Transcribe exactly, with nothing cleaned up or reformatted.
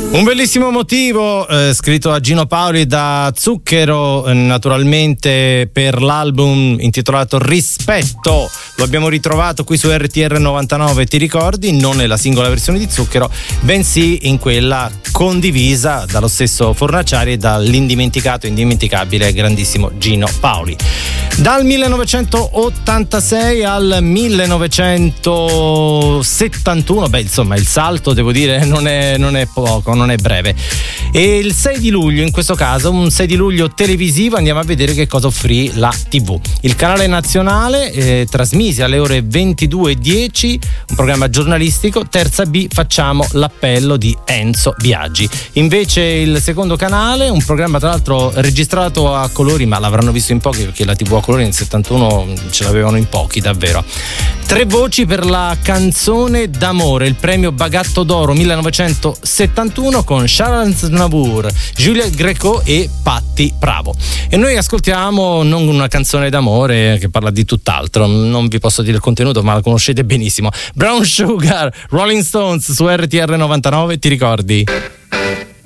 Un bellissimo motivo eh, scritto a Gino Paoli da Zucchero, eh, naturalmente per l'album intitolato Rispetto. Lo abbiamo ritrovato qui su R T R novantanove, ti ricordi? Non nella singola versione di Zucchero, bensì in quella condivisa dallo stesso Fornaciari e dall'indimenticato, indimenticabile, grandissimo Gino Paoli. Dal millenovecentottantasei al millenovecentosettantuno, beh, insomma, il salto, devo dire, non è, non è poco, non è breve. E il sei di luglio, in questo caso, un sei di luglio televisivo, andiamo a vedere che cosa offrì la tivù. Il canale nazionale eh, trasmise alle ore ventidue e dieci un programma giornalistico, Terza B, Facciamo l'appello di Enzo Biagi. Invece il secondo canale, un programma tra l'altro registrato a colori, ma l'avranno visto in pochi perché la tivù a colori nel settantuno ce l'avevano in pochi, davvero. Tre voci per la canzone d'amore, il premio Bagatto d'Oro millenovecentosettantuno con Sharon Aznavour, Juliette Gréco e Patti Bravo. E noi ascoltiamo non una canzone d'amore che parla di tutt'altro, non vi posso dire il contenuto ma la conoscete benissimo. Brown Sugar, Rolling Stones su R T R novantanove, ti ricordi?